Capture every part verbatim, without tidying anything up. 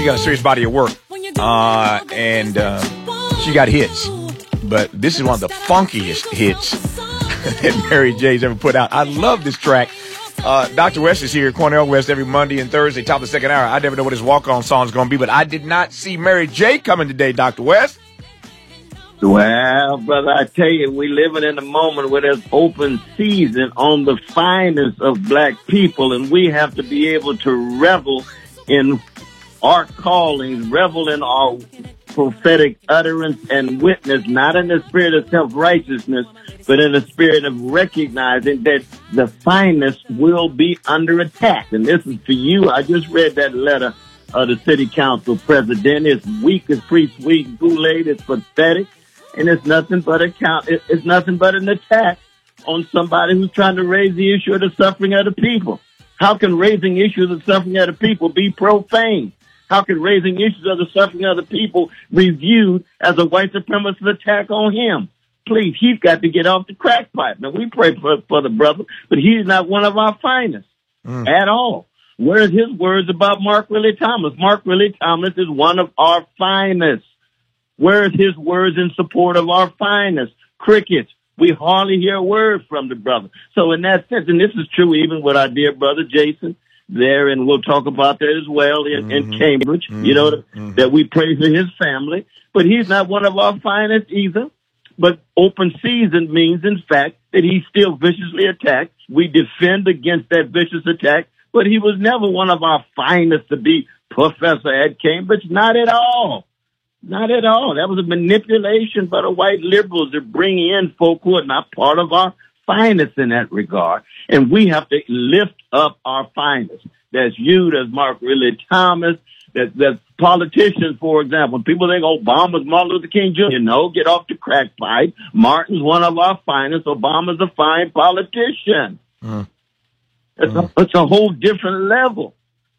She got a serious body of work, uh, and uh, she got hits. But this is one of the funkiest hits that Mary J's ever put out. I love this track. Uh, Doctor West is here, Cornel West, every Monday and Thursday, top of the second hour. I never know what his walk-on song is going to be, but I did not see Mary J coming today, Doctor West. Well, brother, I tell you, we living in a moment where there's open season on the finest of black people, and we have to be able to revel in our callings, revel in our prophetic utterance and witness, not in the spirit of self-righteousness, but in the spirit of recognizing that the finest will be under attack. And this is for you. I just read that letter of the city council president. It's weak, it's pre-sweet Kool-Aid, it's pathetic, and it's nothing but a count. It's nothing but an attack on somebody who's trying to raise the issue of the suffering of the people. How can raising issues of the suffering of the people be profane? How can raising issues of the suffering of the people be viewed as a white supremacist attack on him? Please, he's got to get off the crack pipe. Now, we pray for, for the brother, but he's not one of our finest mm. at all. Where's his words about Mark Riley Thomas? Mark Riley Thomas is one of our finest. Where's his words in support of our finest? Crickets. We hardly hear a word from the brother. So in that sense, and this is true even with our dear brother Jason there, and we'll talk about that as well in, mm-hmm. in Cambridge, mm-hmm. you know, mm-hmm. that we pray for his family. But he's not one of our finest either. But open season means, in fact, that he's still viciously attacked. We defend against that vicious attack, but he was never one of our finest to be professor at Cambridge. Not at all. Not at all. That was a manipulation by the white liberals to bring in folk who are not part of our finest in that regard. And we have to lift up our finest. That's you, that's Mark Riley Thomas, that, that's politicians, for example. People think Obama's Martin Luther King Junior No, get off the crack pipe. Martin's one of our finest. Obama's a fine politician. Mm. It's, mm. A, it's a whole different level.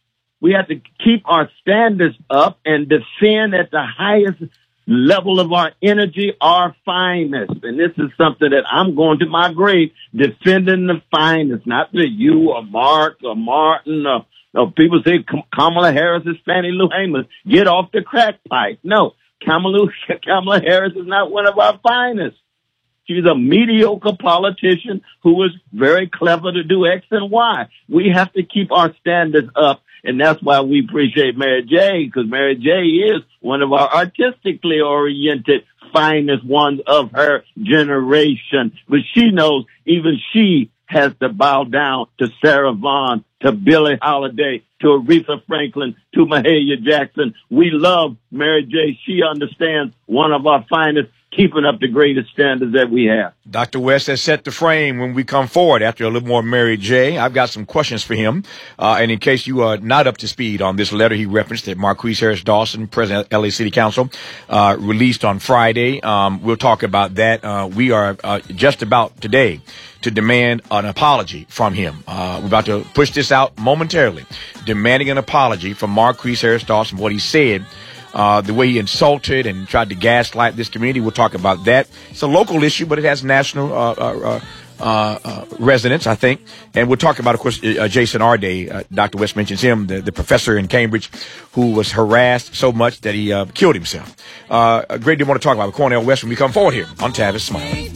We have to keep our standards up and defend at the highest level of our energy, our finest. And this is something that I'm going to my grave, defending the finest, not the you or Mark or Martin or, or people say Kamala Harris is Fannie Lou Hamer. Get off the crack pipe. No, Kamala, Kamala Harris is not one of our finest. She's a mediocre politician who is very clever to do X and Y. We have to keep our standards up. And that's why we appreciate Mary J, because Mary J is one of our artistically oriented finest ones of her generation. But she knows even she has to bow down to Sarah Vaughan, to Billie Holiday, to Aretha Franklin, to Mahalia Jackson. We love Mary J. She understands one of our finest, keeping up the greatest standards that we have. Doctor West has set the frame when we come forward after a little more Mary J. I've got some questions for him. Uh, and in case you are not up to speed on this letter he referenced that Marquise Harris Dawson, President of L A City Council, uh, released on Friday, um, we'll talk about that. Uh, we are uh, just about today to demand an apology from him. Uh, we're about to push this out momentarily, demanding an apology from Marquise Harris Dawson for what he said. Uh, the way he insulted and tried to gaslight this community. We'll talk about that. It's a local issue, but it has national uh, uh, uh, uh, resonance, I think. And we'll talk about, of course, uh, Jason Arday. Uh, Doctor West mentions him, the, the professor in Cambridge who was harassed so much that he uh, killed himself. Uh, a great deal more to talk about with Cornel West when we come forward here on Tavis Smiley.